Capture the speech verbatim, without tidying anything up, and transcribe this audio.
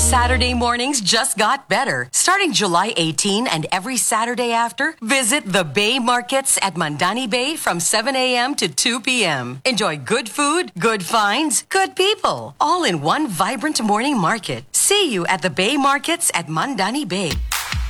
Saturday mornings just got better. Starting July eighteenth and every Saturday after, visit the Bay Markets at Mandani Bay from seven a.m. to two p.m. Enjoy good food, good finds, good people, all in one vibrant morning market. See you at the Bay Markets at Mandani Bay.